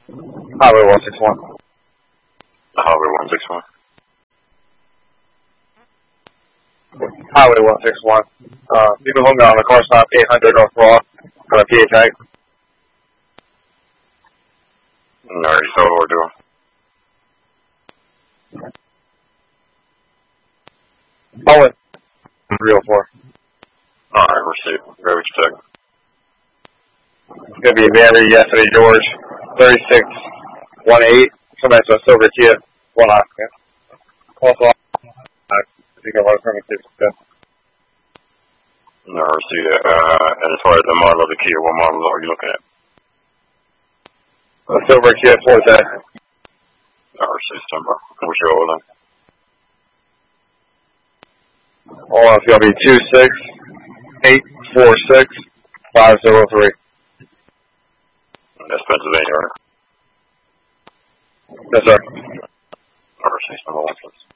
Highway 161. Highway 161. Highway 161. You can hold me on the car stop 800 North Raw. Got a PHI. Alright, so what we're doing. Owen. 304. Alright, receive. Very check. It's going to be Vandy, yesterday, George. 3618. Somebody saw Silver Kia. One on. Yeah. Call off. You can run from it. No, receive that. And as far as the model of the Kia, what model are you looking at? Silver Kia Forte. Receive number. What's your order? Hold on, it's going to be 26846-503. That's Pennsylvania, right? Yes, sir. Receive number 1, please.